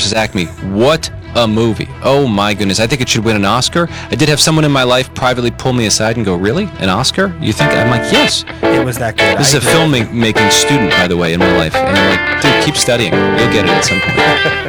versus Acme. What a movie. Oh my goodness. I think it should win an Oscar. I did have someone in my life privately pull me aside and go, really? An Oscar? You think? I'm like, yes. It was that good. This is a filmmaking student, by the way, in my life. And I'm like, dude, keep studying. You'll get it at some point.